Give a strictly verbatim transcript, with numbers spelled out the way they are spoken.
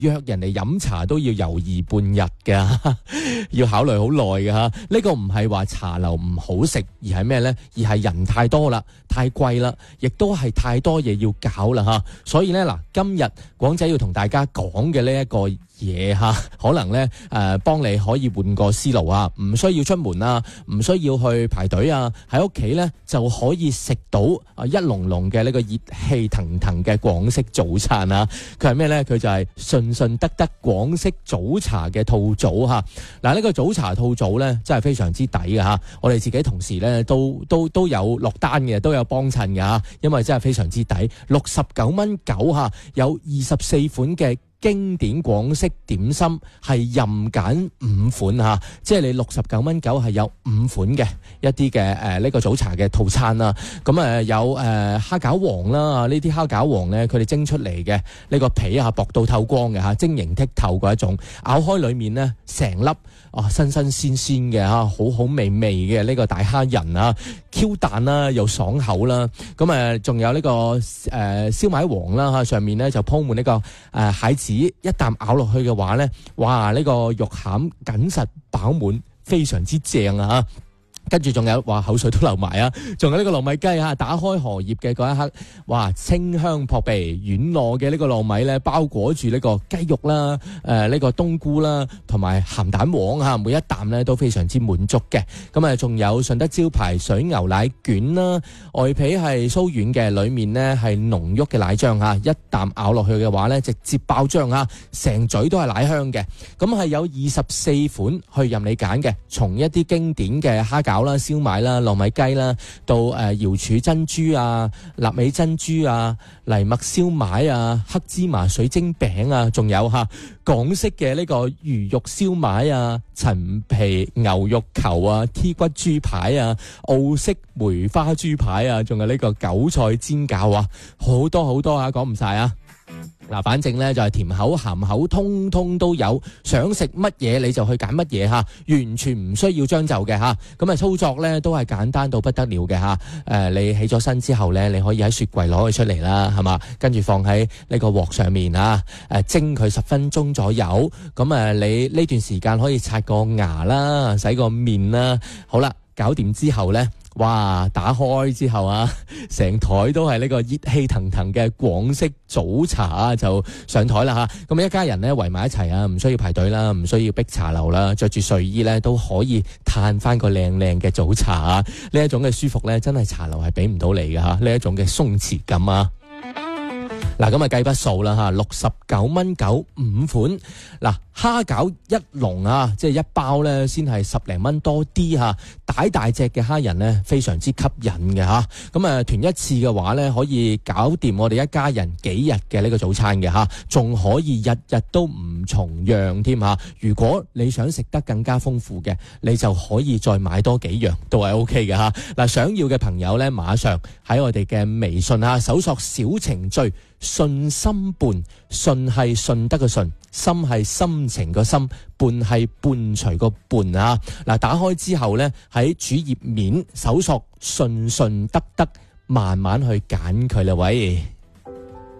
約人哋飲茶都要猶豫半日㗎，要考慮好耐㗎吓。呢個唔係話茶樓唔好食，而係咩呢？而係人太多啦，太貴啦，亦都係太多嘢要搞啦吓。所以呢，嗱，今日廣仔要同大家講嘅呢一個嘢吓，可能呢誒幫你可以換個思路啊，唔需要出門啊，唔需要去排隊啊，喺屋企呢就可以食到啊一籠籠嘅呢個熱氣騰騰嘅廣式早餐啊。佢係咩呢？佢就係順順德德廣式早茶嘅套組吓。嗱，呢個早茶套組呢真係非常之抵嘅吓，我哋自己同事呢都都都有落單嘅，都有幫襯嘅吓，因為真係非常之抵，六十九蚊九吓，有二十四款嘅經典廣式點心，係任揀五款吓，即係你六十九蚊九係有五款嘅一啲嘅誒呢個早茶嘅套餐啦。咁誒有誒蝦餃王啦，呢啲蝦餃王咧，佢哋蒸出嚟嘅呢個皮啊薄到透光嘅吓，晶瑩剔透嗰一種，咬開裏面咧成粒啊新新鮮鮮嘅吓，好好味味嘅呢個大蝦仁啊 ，Q 彈啦又爽口啦。咁誒仲有呢個誒燒賣王啦吓，上面咧就鋪滿呢個誒蟹子。一啖咬落去嘅話呢，哇！呢、這個肉餡緊實飽滿，非常之正啊！跟住仲有話口水都流埋啊！仲有呢個糯米雞啊，打開荷葉嘅嗰一刻，哇！清香撲鼻，軟糯嘅呢個糯米咧，包裹住呢個雞肉啦，誒、呃、呢、這個冬菇啦，同埋鹹蛋黃嚇，每一啖咧都非常之滿足嘅。咁啊，仲有順德招牌水牛奶卷啦，外皮係酥軟嘅，裡面呢係濃郁嘅奶漿嚇，一啖咬落去嘅話咧，直接爆漿嚇，成嘴都係奶香嘅。咁係有二十四款去任你揀嘅，從一啲經典嘅蝦餃啦、燒賣啦、糯米雞啦，到誒瑤柱珍珠啊、臘味珍珠啊、藜麥燒賣啊、黑芝麻水晶餅啊，仲有吓港式嘅呢個魚肉燒賣啊、陳皮牛肉球啊、T 骨豬排啊、澳式梅花豬排啊，仲有呢個韭菜煎餃啊，好多好多啊，講唔晒啊！嗱，反正咧就係甜口鹹口通通都有，想食乜嘢你就去揀乜嘢吓，完全唔需要將就嘅吓。咁啊操作咧都係簡單到不得了嘅吓。誒、呃，你起咗身之後咧，你可以喺雪櫃攞佢出嚟啦，係嘛，跟住放喺呢個鑊上面啊，誒蒸佢十分鐘左右。咁啊，你呢段時間可以刷個牙啦，洗個面啦，好啦，搞掂之後咧。哇！打開之後啊，成台都係呢個熱氣騰騰嘅廣式早茶啊，就上台啦吓。咁一家人咧圍埋一齊啊，唔需要排隊啦，唔需要逼茶樓啦，着住睡衣咧都可以嘆翻個靚靚嘅早茶啊！呢一種嘅舒服咧，真係茶樓係俾唔到你嘅吓，呢一種嘅鬆弛感啊！嗱，咁啊計筆數啦吓，六十九蚊九五款。嗱，蝦餃一籠啊，即係一包咧，先係十零蚊多啲吓。大大隻嘅蝦仁咧，非常之吸引嘅吓。咁啊，團一次嘅話咧，可以搞掂我哋一家人幾日嘅呢個早餐嘅吓，仲可以日日都唔重樣添吓。如果你想食得更加豐富嘅，你就可以再買多幾樣，都係 O K 嘅吓。嗱，想要嘅朋友咧，馬上喺我哋嘅微信啊，搜索小程序。順心伴，順係順德嘅順，心係心情個心，伴係伴隨個伴啊！嗱，打開之後呢，喺主頁面搜索順順德德，慢慢去揀佢啦，喂。